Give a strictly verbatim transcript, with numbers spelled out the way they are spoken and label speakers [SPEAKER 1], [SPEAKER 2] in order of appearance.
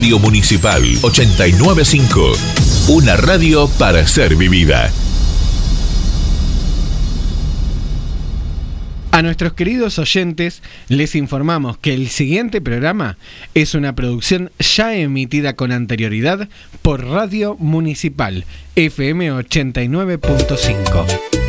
[SPEAKER 1] Radio Municipal ochenta y nueve punto cinco, una radio para ser vivida.
[SPEAKER 2] A nuestros queridos oyentes les informamos que el siguiente programa es una producción ya emitida con anterioridad por Radio Municipal F M ochenta y nueve punto cinco.